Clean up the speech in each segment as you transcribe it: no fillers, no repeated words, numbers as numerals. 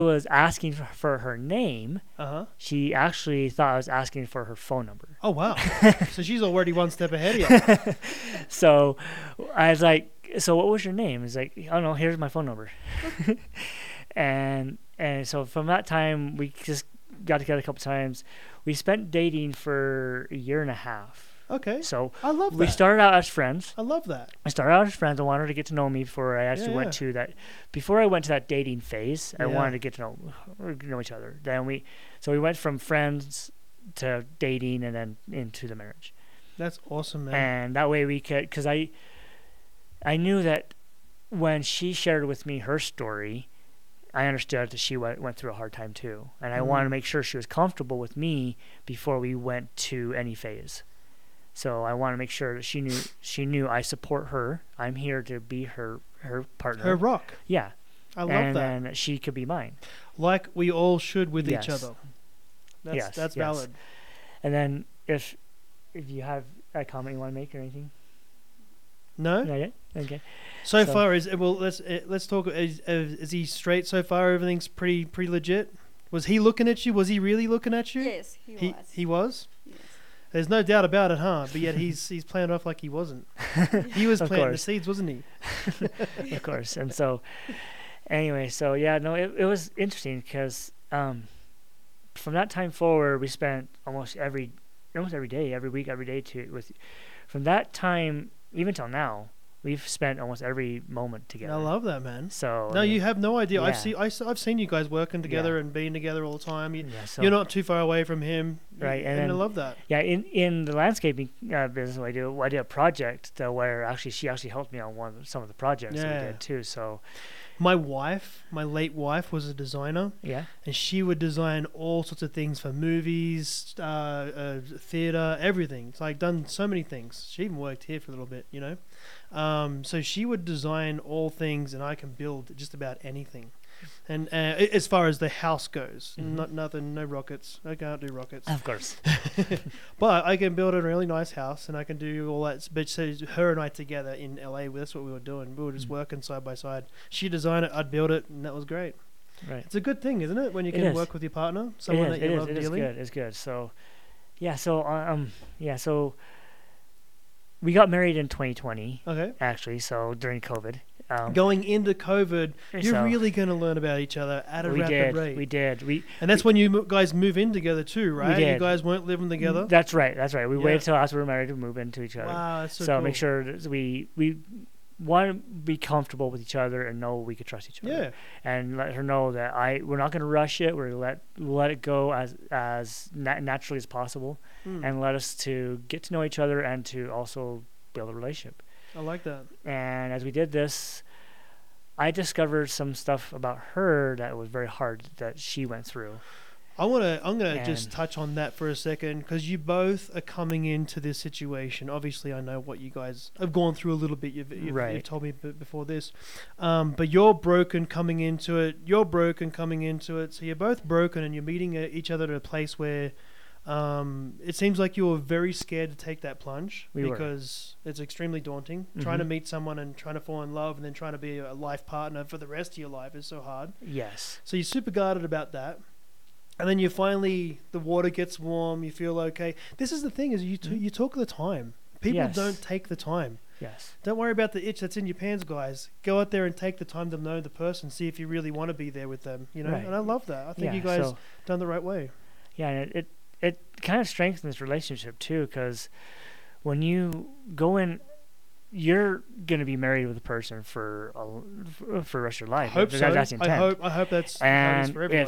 was asking for her name, Uh-huh. she actually thought I was asking for her phone number. Oh, wow. So she's already one step ahead of you. So I was like, so what was your name? He's like, oh no, here's my phone number. and so from that time, we just got together a couple times. We spent dating for a year and a half. Okay. So I love that. we started out as friends. I love that. I started out as friends. I wanted her to get to know me before I actually Yeah, went to that. Before I went to that dating phase, I Yeah. wanted to get to know each other. Then we went from friends to dating and then into the marriage. That's awesome, man. And that way we could, because I knew that when she shared with me her story, I understood that she went through a hard time too, and I wanted to make sure she was comfortable with me before we went to any phase. So I want to make sure that she knew I support her. I'm here to be her partner. Her rock. Yeah. I love that. And she could be mine. Like we all should with Yes. each other. That's Yes. valid. And then if you have a comment you want to make or anything? No? Not yet? Okay. So So- far, let's talk. Is he straight so far? Everything's pretty legit. Was he looking at you? Was he really looking at you? Yes, he was. He was. Yes. There's no doubt about it, huh? But yet he's playing it off like he wasn't. He was Of planting the course. seeds, wasn't he? Of course. And so, anyway, so yeah, no, it was interesting because from that time forward, we spent almost every day, every week, every day from that time even till now, we've spent almost every moment together. I love that, man. So No, you have no idea. yeah. I've seen you guys working together Yeah. and being together all the time. yeah, so, You're not too far away from him, Right, And, and I then- love that. Yeah, in the landscaping business, I did a project where she actually helped me on some of the projects that we Yeah. did too. So My late wife, was a designer, yeah, and she would design all sorts of things for movies, theater, everything. It's like done so many things. She even worked here for a little bit, you know. So she would design all things, and I can build just about anything. And as far as the house goes, no rockets. I can't do rockets. of course. But I can build a really nice house, and I can do all that. But so her and I together in LA, that's what we were doing. We were just working side by side. She designed it, I'd build it, and that was great. Right. It's a good thing, isn't it, when you It can is. work with your partner, someone that you love It is dearly. good. It's good. So, yeah. So we got married in 2020, Okay. actually. So during COVID. Going into COVID, you're So- really going to learn about each other at a rapid rate. We did. And that's when you guys move in together too, right? You did. guys weren't living together. That's right. We Yeah. waited till after we were married to move into each other. Wow, that's so So cool. make sure that we want to be comfortable with each other and know we could trust each other. Yeah. And let her know that we're not going to rush it. We're going to let it go as naturally as possible, and let us to get to know each other and to also build a relationship. I like that. And as we did this, I discovered some stuff about her that was very hard that she went through. I'm gonna just And- touch on that for a second, because you both are coming into this situation. Obviously, I know what you guys have gone through a little bit. You've Right. told me before this, but you're broken coming into it. You're broken coming into it. So you're both broken, and you're meeting each other at a place where it seems like you were very scared to take that plunge, We were. because it's extremely daunting. Trying to meet someone and trying to fall in love, and then trying to be a life partner for the rest of your life is so hard. Yes. So you're super guarded about that. And then the water gets warm, you feel okay. This is the thing, is you talk the time. People Yes. don't take the time. Yes. Don't worry about the itch that's in your pants, guys. Go out there and take the time to know the person, see if you really want to be there with them, you know? Right. And I love that. I think Yeah, you guys so- done the right way. Yeah, and it kind of strengthens this relationship too, because when you go in, you're gonna be married with a person for the rest of your life. I hope so. That's the intent. I hope that's how it is And for everybody.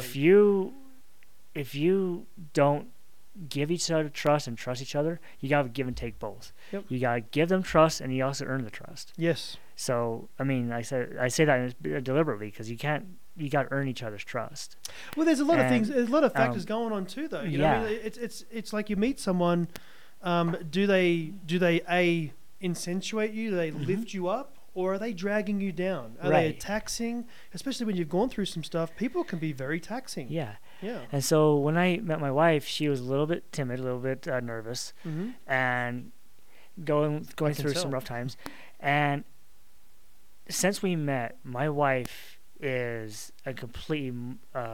if you don't give each other trust and trust each other, you gotta give and take both. Yep. You gotta give them trust, and you also earn the trust. Yes. So I mean, I say that deliberately, because you gotta earn each other's trust. Well, there's a lot of And, things. There's a lot of factors going on too, though. You know, I yeah. mean, it's like you meet someone. Do they accentuate you? Do they lift you up, or are they dragging you down? Are they Right. taxing? Especially when you've gone through some stuff, people can be very taxing. Yeah. Yeah. And so when I met my wife, she was a little bit timid, a little bit nervous, Mm-hmm. and going can through tell. some rough times. And since we met, my wife is a complete